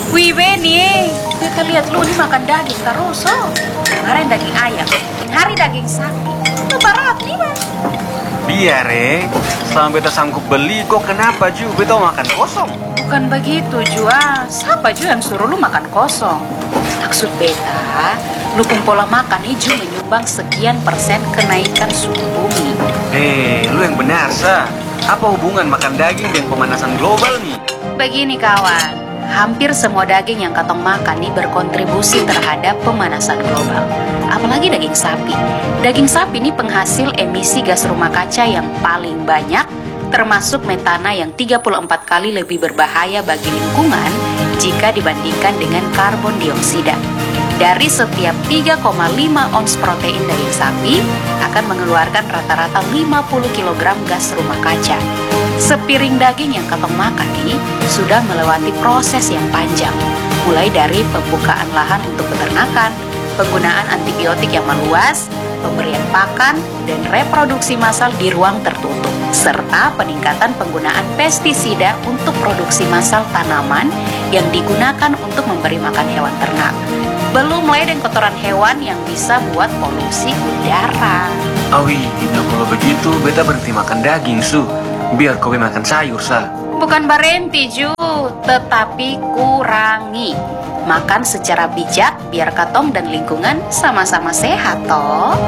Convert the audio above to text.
Wih Beni, kita lihat lu nih makan daging terus oh. Kemarin daging ayam, hari daging sapi. Lu berat nih mas. Biar selama beta sanggup beli, kok kenapa Ju? Beta mau makan kosong. Bukan begitu Jua, siapa Ju yang suruh lu makan kosong? Maksud beta, dukung pola makan hijau menyumbang sekian persen kenaikan suhu bumi. Lu yang benar Sa. Apa hubungan makan daging dengan pemanasan global nih? Begini kawan, hampir semua daging yang katong makan nih berkontribusi terhadap pemanasan global. Apalagi daging sapi. Daging sapi ini penghasil emisi gas rumah kaca yang paling banyak, termasuk metana yang 34 kali lebih berbahaya bagi lingkungan jika dibandingkan dengan karbon dioksida. Dari setiap 3,5 ons protein daging sapi akan mengeluarkan rata-rata 50 kg gas rumah kaca. Sepiring daging yang katong makan ini sudah melewati proses yang panjang, mulai dari pembukaan lahan untuk peternakan, penggunaan antibiotik yang meluas, pemberian pakan, dan reproduksi massal di ruang tertutup, serta peningkatan penggunaan pestisida untuk produksi massal tanaman yang digunakan untuk memberi makan hewan ternak. Belum mulai dengan kotoran hewan yang bisa buat polusi udara. Awi, kalau begitu beta berhenti makan daging Su. Biar kau makan sayur Sa. Bukan berhenti Ju, tetapi kurangi. Makan secara bijak biar katong dan lingkungan sama-sama sehat toh.